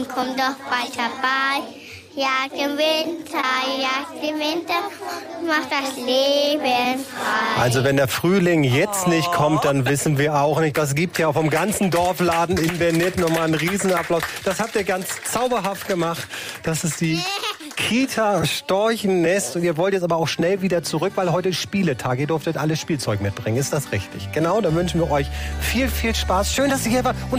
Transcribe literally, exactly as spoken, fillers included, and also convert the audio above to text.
Frühling, komm doch bald herbei. Jagd im Winter, Jagd im Winter, macht das Leben frei. Also wenn der Frühling jetzt nicht kommt, dann wissen wir auch nicht. Das gibt ja vom ganzen Dorfladen in Bernit nochmal einen Riesenapplaus. Das habt ihr ganz zauberhaft gemacht. Das ist die Kita Storchennest. Und ihr wollt jetzt aber auch schnell wieder zurück, weil heute ist Spieletag. Ihr durftet alles Spielzeug mitbringen. Ist das richtig? Genau, dann wünschen wir euch viel, viel Spaß. Schön, dass ihr hier wart. Und